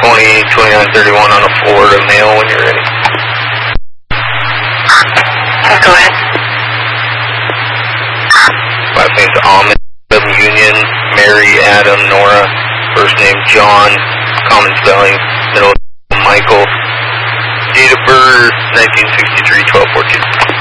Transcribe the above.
2931 on a Florida male when you're ready. Go ahead. Last name's Ahmed, Union, Mary, Adam, Nora, first name John, common spelling, middle name Michael, date of birth 1963, 12/14.